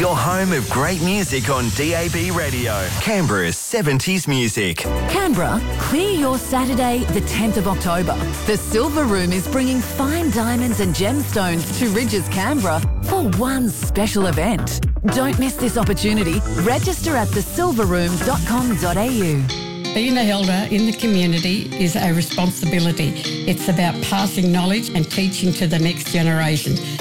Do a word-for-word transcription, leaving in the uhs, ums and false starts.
Your home of great music on D A B Radio. Canberra's seventies music. Canberra, clear your Saturday, the tenth of October. The Silver Room is bringing fine diamonds and gemstones to Ridges, Canberra for one special event. Don't miss this opportunity. Register at the silver room dot com dot a u. Being an elder in the community is a responsibility. It's about passing knowledge and teaching to the next generation.